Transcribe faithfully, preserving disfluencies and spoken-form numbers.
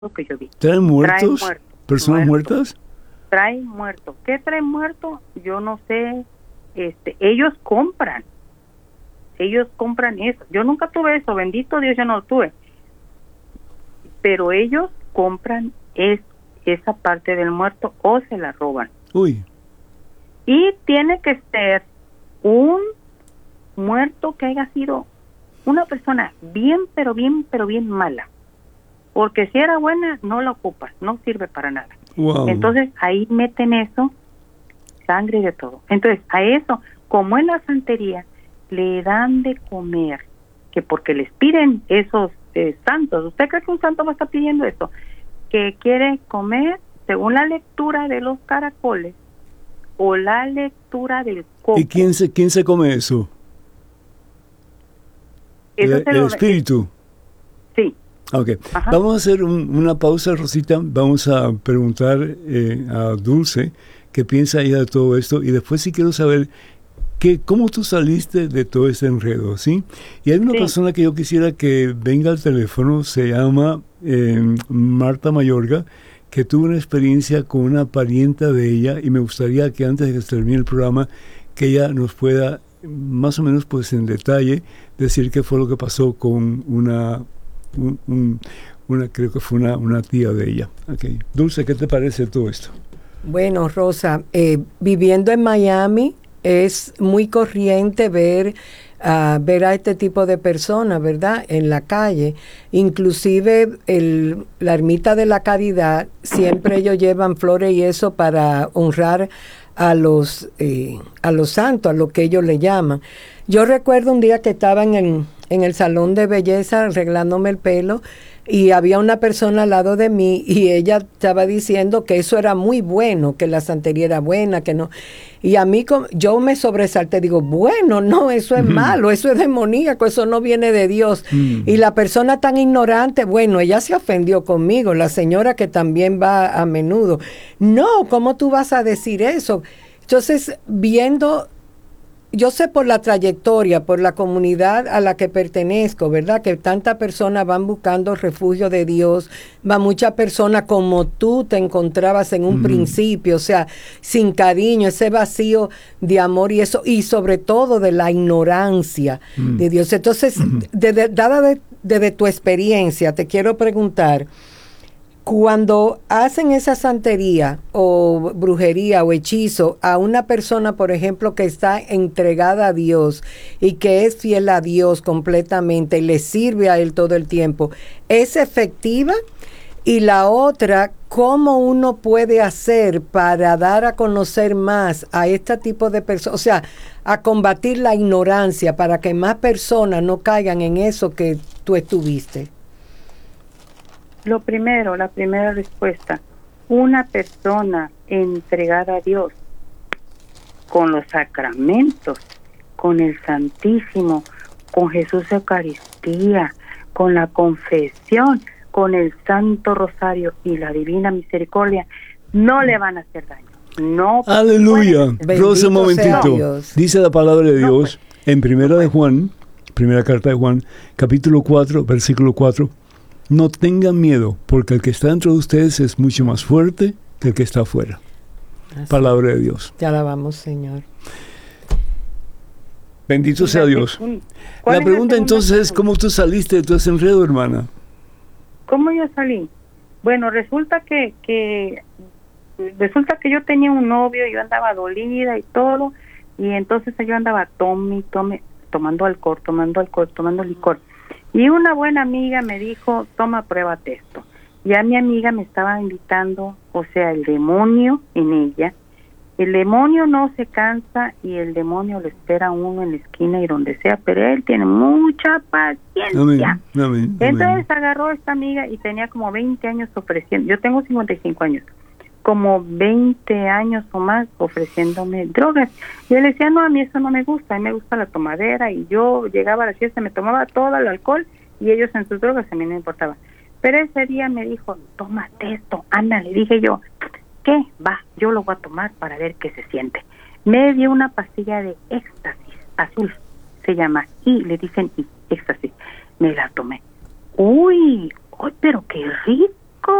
lo que yo vi. ¿Traen muertos? Trae muertos ¿Personas muertos. muertas? Traen muertos. ¿Qué traen muertos? Yo no sé. Este, ellos compran. Ellos compran eso. Yo nunca tuve eso, bendito Dios, yo no lo tuve. Pero ellos compran es, esa parte del muerto o se la roban. Uy. Y tiene que ser un muerto que haya sido una persona bien, pero bien, pero bien mala. Porque si era buena, no la ocupas, no sirve para nada. Wow. Entonces ahí meten eso, sangre y de todo. Entonces a eso, como en la santería, le dan de comer, que porque les piden esos eh, santos. ¿Usted cree que un santo va a estar pidiendo eso? Que quiere comer, según la lectura de los caracoles, o la lectura del coco. ¿Y quién se, quién se come eso? Eso El, se el lo, espíritu. Sí. Okay. Ajá. Vamos a hacer un, una pausa, Rosita. Vamos a preguntar eh, a Dulce qué piensa ella de todo esto y después sí quiero saber que, cómo tú saliste de todo este enredo, ¿sí? Y hay una Sí. persona que yo quisiera que venga al teléfono, se llama eh, Marta Mayorga, que tuvo una experiencia con una parienta de ella y me gustaría que antes de que se termine el programa, que ella nos pueda más o menos pues en detalle decir qué fue lo que pasó con una, un, un, una creo que fue una, una tía de ella. Okay. Dulce, ¿qué te parece todo esto? Bueno, Rosa, eh, viviendo en Miami es muy corriente ver, uh, ver a este tipo de personas, ¿verdad?, en la calle. Inclusive el, la Ermita de la Caridad, siempre ellos llevan flores y eso para honrar a los, eh, a los santos, a lo que ellos le llaman. Yo recuerdo un día que estaba en el, en el salón de belleza arreglándome el pelo y había una persona al lado de mí y ella estaba diciendo que eso era muy bueno, que la santería era buena, que no. Y a mí yo me sobresalté, digo, bueno, no, eso es uh-huh. malo, eso es demoníaco, eso no viene de Dios. Uh-huh. Y la persona tan ignorante, bueno, ella se ofendió conmigo, la señora que también va a menudo. No, ¿cómo tú vas a decir eso? Entonces, viendo... Yo sé por la trayectoria, por la comunidad a la que pertenezco, ¿verdad? Que tantas personas van buscando refugio de Dios, va muchas personas como tú te encontrabas en un mm. principio, o sea, sin cariño, ese vacío de amor y eso, y sobre todo de la ignorancia mm. de Dios. Entonces, mm. de, de, dada desde de, de tu experiencia, te quiero preguntar, cuando hacen esa santería o brujería o hechizo a una persona, por ejemplo, que está entregada a Dios y que es fiel a Dios completamente y le sirve a Él todo el tiempo, ¿es efectiva? Y la otra, ¿cómo uno puede hacer para dar a conocer más a este tipo de personas? O sea, a combatir la ignorancia para que más personas no caigan en eso que tú estuviste. Lo primero, la primera respuesta, una persona entregada a Dios con los sacramentos, con el Santísimo, con Jesús Eucaristía, con la confesión, con el Santo Rosario y la Divina Misericordia, no le van a hacer daño. No. Aleluya. Rosa, un momentito. Dice la palabra de Dios no, pues, en Primera de Juan, primera carta de Juan, capítulo cuatro, versículo cuatro. No tengan miedo, porque el que está dentro de ustedes es mucho más fuerte que el que está afuera. Así. Palabra de Dios. Te alabamos, Señor. Bendito sea Dios. La pregunta entonces es, ¿cómo tú saliste de todo ese enredo, hermana? ¿Cómo yo salí? Bueno, resulta que, que resulta que yo tenía un novio, yo andaba dolida y todo, y entonces yo andaba tome, tome, tomando alcohol, tomando alcohol, tomando licor. Y una buena amiga me dijo, toma, pruébate esto. Ya mi amiga me estaba invitando, o sea, el demonio en ella. El demonio no se cansa y el demonio le espera a uno en la esquina y donde sea, pero él tiene mucha paciencia. Amén, amén, Entonces amén. agarró a esta amiga y tenía como veinte años ofreciendo, yo tengo cincuenta y cinco años, como veinte años o más ofreciéndome drogas. Yo le decía, no, a mí eso no me gusta, a mí me gusta la tomadera, y yo llegaba a la fiesta, me tomaba todo el alcohol y ellos en sus drogas, a mí no me importaba. Pero ese día me dijo, tómate esto, Ana, le dije yo, ¿qué? Va, yo lo voy a tomar para ver qué se siente. Me dio una pastilla de éxtasis azul, se llama, y le dicen y, éxtasis. Me la tomé. Uy, uy, pero qué rico.